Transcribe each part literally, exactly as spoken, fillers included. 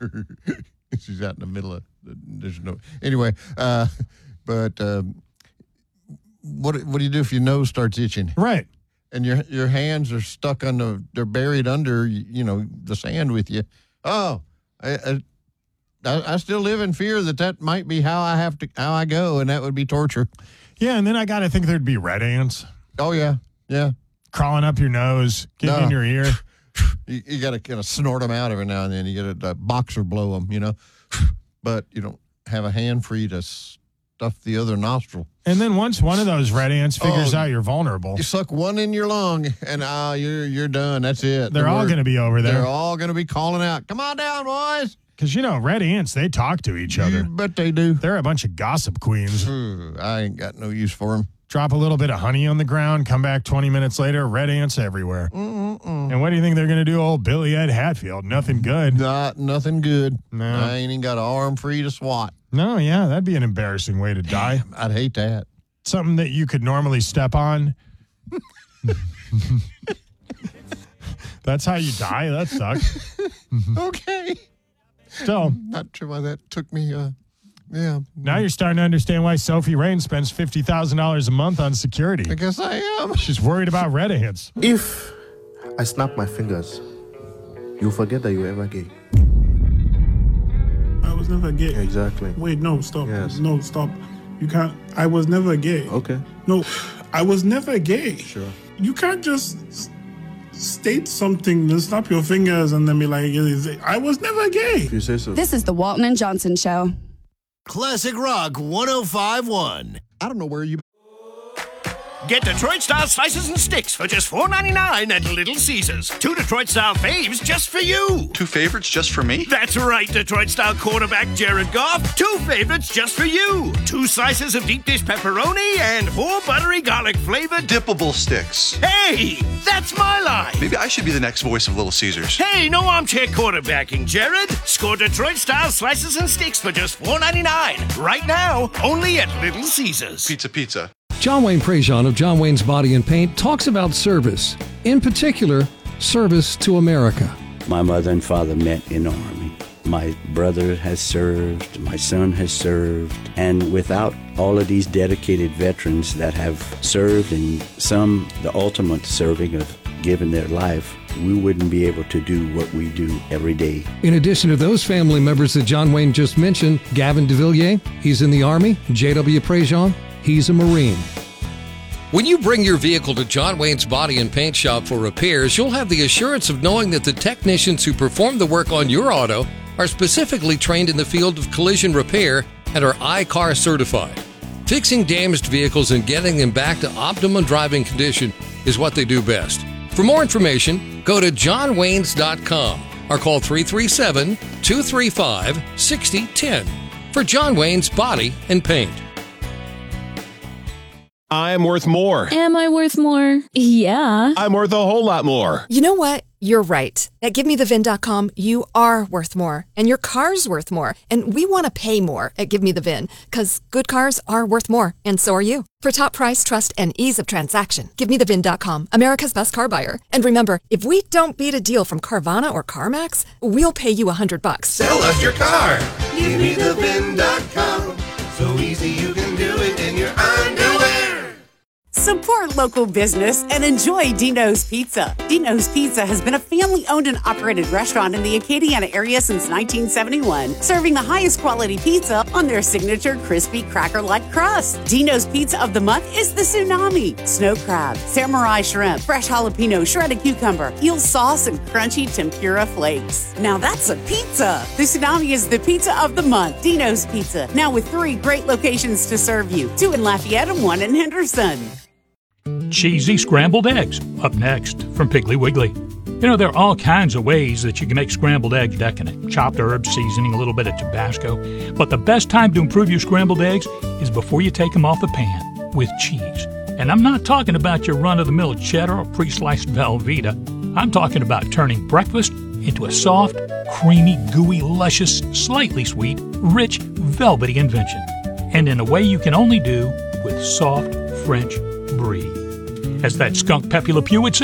She's out in the middle of, there's no, anyway, uh, but um, what what do you do if your nose starts itching? Right. And your your hands are stuck on the, they're buried under, you know, the sand with you. Oh, I, I, I still live in fear that that might be how I have to, how I go, and that would be torture. Yeah, and then I got to think there'd be red ants. Oh, yeah, yeah. Crawling up your nose, getting No. in your ear. You, you got to kind of snort them out every now and then. You got to boxer blow them, you know. But you don't have a hand free to stuff the other nostril. And then once one of those red ants figures Oh, out you're vulnerable, you suck one in your lung, and uh, you're you're done. That's it. they're The all word- going to be over They're there. all going to be calling out, "Come on down, boys!" Because, you know, red ants, they talk to each You other. bet they do. They're a bunch of gossip queens. Ooh, I ain't got no use for them. Drop a little bit of honey on the ground, come back twenty minutes later, red ants everywhere. Mm-mm-mm. And what do you think they're going to do, old Billy Ed Hatfield? Nothing good. Not nothing good. No. I ain't even got an arm free to swat. No, yeah, that'd be an embarrassing way to die. I'd hate that. Something that you could normally step on. That's how you die? That sucks. Okay. Still, Not sure why that took me. Uh, yeah. now you're starting to understand why Sophie Rain spends fifty thousand dollars a month on security. I guess I am. She's worried about red ants. If I snap my fingers, you'll forget that you were ever gay. I was never gay. Exactly. Wait, no, stop. Yes. No, stop. You can't. I was never gay. Okay. No, I was never gay. Sure. You can't just s- state something and snap your fingers and then be like, I was never gay. If you say so. This is the Walton and Johnson Show. Classic Rock one oh five point one. I don't know where you. Get Detroit-style slices and sticks for just four ninety-nine at Little Caesars. Two Detroit-style faves just for you. Two favorites just for me? That's right, Detroit-style quarterback Jared Goff. Two favorites just for you. Two slices of deep dish pepperoni and four buttery garlic-flavored... Dippable sticks. Hey, that's my line. Maybe I should be the next voice of Little Caesars. Hey, no armchair quarterbacking, Jared. Score Detroit-style slices and sticks for just four ninety-nine. Right now, only at Little Caesars. Pizza, pizza. John Wayne Prejean of John Wayne's Body and Paint talks about service, in particular, service to America. My mother and father met in the Army. My brother has served, my son has served, and without all of these dedicated veterans that have served, and some the ultimate serving of giving their life, we wouldn't be able to do what we do every day. In addition to those family members that John Wayne just mentioned, Gavin DeVilliers, he's in the Army. J W Prejean, he's a Marine. When you bring your vehicle to John Wayne's Body and Paint Shop for repairs, you'll have the assurance of knowing that the technicians who perform the work on your auto are specifically trained in the field of collision repair and are I C A R certified. Fixing damaged vehicles and getting them back to optimum driving condition is what they do best. For more information, go to john waynes dot com or call three three seven, two three five, six zero one zero for John Wayne's Body and Paint. I'm worth more. Am I worth more? Yeah. I'm worth a whole lot more. You know what? You're right. At give me the vin dot com, you are worth more, and your car's worth more. And we want to pay more at Give Me The Vin, because good cars are worth more, and so are you. For top price, trust, and ease of transaction, give me the vin dot com, America's best car buyer. And remember, if we don't beat a deal from Carvana or CarMax, we'll pay you a hundred bucks. Sell us your car. give me the vin dot com. So easy you can do it in your underwear. Support local business and enjoy Dino's Pizza. Dino's Pizza has been a family-owned and operated restaurant in the Acadiana area since nineteen seventy-one, serving the highest quality pizza on their signature crispy cracker-like crust. Dino's Pizza of the month is the Tsunami, snow crab, samurai shrimp, fresh jalapeno, shredded cucumber, eel sauce, and crunchy tempura flakes. Now that's a pizza. The Tsunami is the pizza of the month. Dino's Pizza, now with three great locations to serve you, two in Lafayette and one in Henderson. Cheesy scrambled eggs, up next from Piggly Wiggly. You know, there are all kinds of ways that you can make scrambled eggs decadent. Chopped herbs, seasoning, a little bit of Tabasco. But the best time to improve your scrambled eggs is before you take them off the pan with cheese. And I'm not talking about your run-of-the-mill cheddar or pre-sliced Velveeta. I'm talking about turning breakfast into a soft, creamy, gooey, luscious, slightly sweet, rich, velvety invention. And in a way you can only do with soft French brie. As that skunk Pepe Le Pew would say,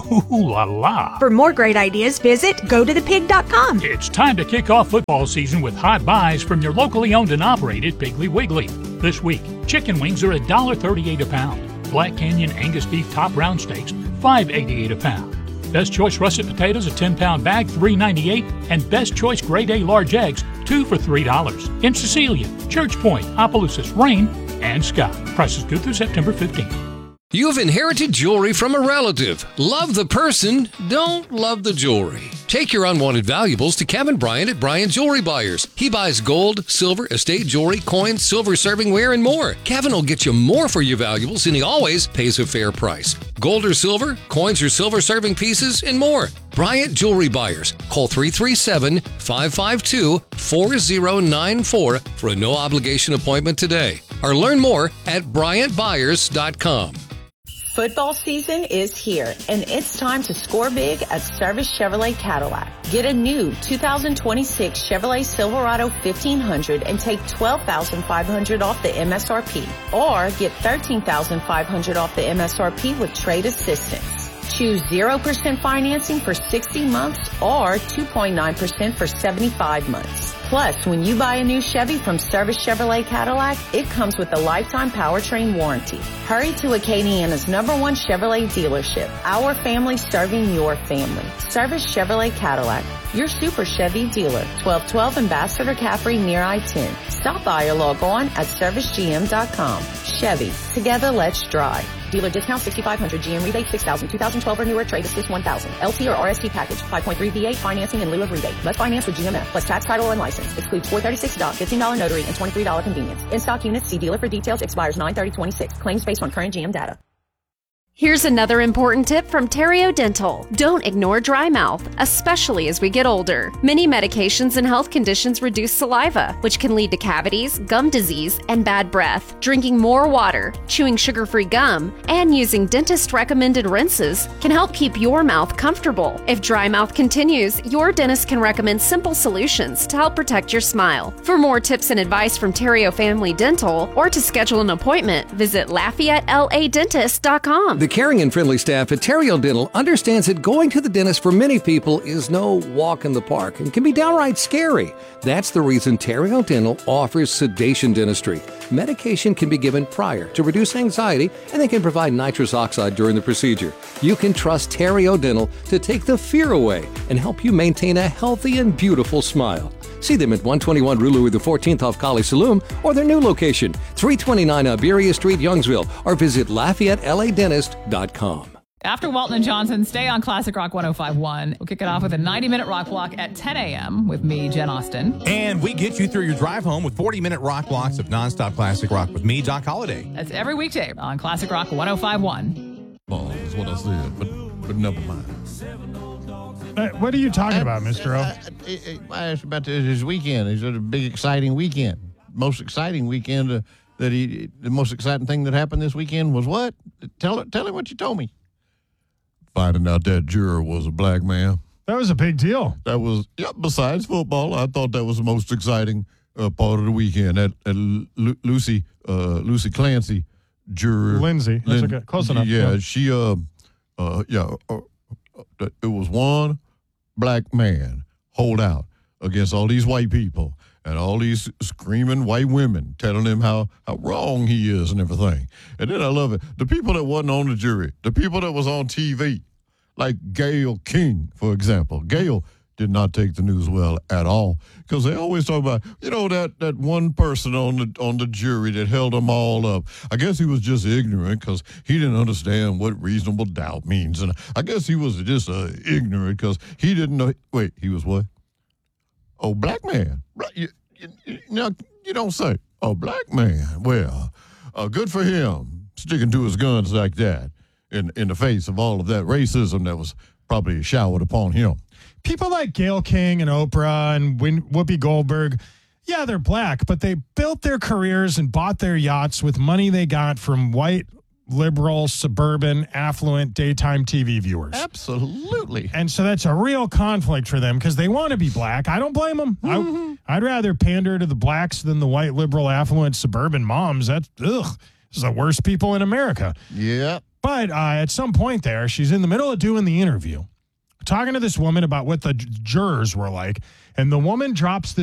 Ooh la la. For more great ideas, visit go to the pig dot com. It's time to kick off football season with hot buys from your locally owned and operated Piggly Wiggly. This week, chicken wings are one dollar thirty-eight a pound. Black Canyon Angus beef top round steaks, five dollars and eighty-eight cents a pound. Best Choice russet potatoes, a ten pound bag, three dollars and ninety-eight cents. And Best Choice Grade A large eggs, two for three dollars. In Cecilia, Church Point, Opelousas, Rain, and Scott. Prices good through September fifteenth. You've inherited jewelry from a relative. Love the person, don't love the jewelry. Take your unwanted valuables to Kevin Bryant at Bryant Jewelry Buyers. He buys gold, silver, estate jewelry, coins, silver servingware, and more. Kevin will get you more for your valuables, and he always pays a fair price. Gold or silver, coins or silver serving pieces, and more. Bryant Jewelry Buyers. Call three three seven, five five two, four zero nine four for a no-obligation appointment today. Or learn more at bryant buyers dot com. Football season is here, and it's time to score big at Service Chevrolet Cadillac. Get a new two thousand twenty-six Chevrolet Silverado fifteen hundred and take twelve thousand five hundred dollars off the M S R P. Or get thirteen thousand five hundred dollars off the M S R P with trade assistance. Choose zero percent financing for sixty months or two point nine percent for seventy-five months. Plus, when you buy a new Chevy from Service Chevrolet Cadillac, it comes with a lifetime powertrain warranty. Hurry to Acadiana's number one Chevrolet dealership. Our family serving your family. Service Chevrolet Cadillac, your Super Chevy dealer. twelve twelve Ambassador Caffrey near I ten. Stop by or log on at service g m dot com. Chevy, together let's drive. Dealer discount sixty-five hundred, G M rebate six thousand, two thousand twelve or newer, trade assist one thousand. L T or R S T package, five point three V eight financing in lieu of rebate. Must finance with G M F, plus tax, title, and license. Excludes four thirty-six doc, fifteen dollars notary, and twenty-three dollars convenience. In-stock units, see dealer for details, expires nine thirty twenty-six. Claims based on current G M data. Here's another important tip from Terrio Dental. Don't ignore dry mouth, especially as we get older. Many medications and health conditions reduce saliva, which can lead to cavities, gum disease, and bad breath. Drinking more water, chewing sugar-free gum, and using dentist-recommended rinses can help keep your mouth comfortable. If dry mouth continues, your dentist can recommend simple solutions to help protect your smile. For more tips and advice from Terrio Family Dental, or to schedule an appointment, visit Lafayette L A Dentist dot com. The caring and friendly staff at Terrio Dental understands that going to the dentist for many people is no walk in the park and can be downright scary. That's the reason Terrio Dental offers sedation dentistry. Medication can be given prior to reduce anxiety, and they can provide nitrous oxide during the procedure. You can trust Terrio Dental to take the fear away and help you maintain a healthy and beautiful smile. See them at one twenty-one Rue Louis the fourteenth off Colley Saloon, or their new location, three twenty-nine Iberia Street, Youngsville, or visit Lafayette L A Dentist dot com. After Walton and Johnson, stay on Classic Rock one oh five point one. We'll kick it off with a ninety-minute rock block at ten a.m. with me, Jen Austen. And we get you through your drive home with forty-minute rock blocks of nonstop classic rock with me, Doc Holliday. That's every weekday on Classic Rock one oh five point one. Ball is what I said, but, but never mind. Uh, what are you talking about, Mister O? I, I, I asked about this, his weekend. Is it a big, exciting weekend? Most exciting weekend uh, that he, the most exciting thing that happened this weekend was what? Tell, tell him what you told me. Finding out that juror was a black man. That was a big deal. That was, yeah, besides football, I thought that was the most exciting uh, part of the weekend. That, that Lu- Lucy, uh, Lucy Clancy juror. Lindsay. That's Lin- okay. Close enough. Yeah, yeah. she, uh, uh, yeah, uh, uh, it was one black man hold out against all these white people and all these screaming white women telling him how, how wrong he is and everything. And then I love it. The people that wasn't on the jury, the people that was on T V, like Gayle King, for example. Gayle did not take the news well at all because they always talk about, you know, that, that one person on the on the jury that held them all up. I guess he was just ignorant because he didn't understand what reasonable doubt means. And I guess he was just uh, ignorant because he didn't know. Wait, he was what? Oh, black man. Right. You, you, you, now, you don't say, oh, black man. Well, uh, good for him sticking to his guns like that in, in the face of all of that racism that was probably showered upon him. People like Gayle King and Oprah and Win- Whoopi Goldberg, yeah, they're black, but they built their careers and bought their yachts with money they got from white, liberal, suburban, affluent, daytime T V viewers. Absolutely. And so that's a real conflict for them because they want to be black. I don't blame them. Mm-hmm. I, I'd rather pander to the blacks than the white, liberal, affluent, suburban moms. That's, ugh, this is the worst people in America. Yeah. But uh, at some point there, she's in the middle of doing the interview, talking to this woman about what the j- jurors were like, and the woman drops this